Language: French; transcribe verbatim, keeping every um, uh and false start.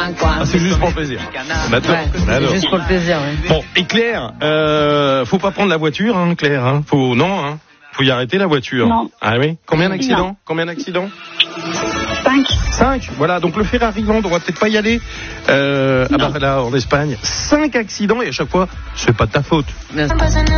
cinq, quoi. Ah, c'est juste pour le plaisir. On adore. Ouais, on adore. c'est juste pour le plaisir, oui. Bon, et Claire, euh, faut pas prendre la voiture, hein, Claire. Hein. Faut, non, hein. Faut y arrêter la voiture. Non. Ah oui. Combien d'accidents? Combien d'accidents? cinq. cinq. Voilà. Donc le Ferrari Land, on va peut-être pas y aller. Euh, ah bah là, en Espagne, cinq accidents et à chaque fois, c'est pas de ta faute. Bien sûr.